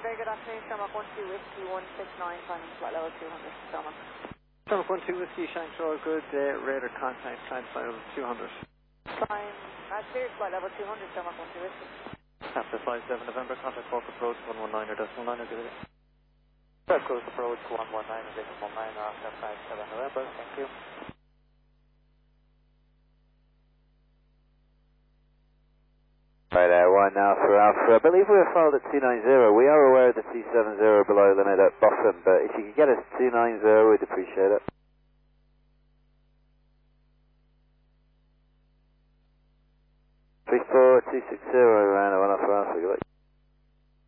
very good afternoon. Shamrock 12 Whiskey 169, climbing flight level 200. Shamrock. Shamrock 12 Whiskey, Shanks Road, good. Radar contact, climb flight level 200. Climb, cleared flight level 200, Shamrock 12 Whiskey. After 57 November, contact Cork approach 119 or decimal 9 or good. West Coast approach 119 or decimal 9 after 57 November, thank you. Right, 1 now for Alpha. I believe we were filed at 290. We are aware of the 270 below limit at bottom, but if you could get us 290, we'd appreciate it. 34260, round 1 off for Alpha, good luck.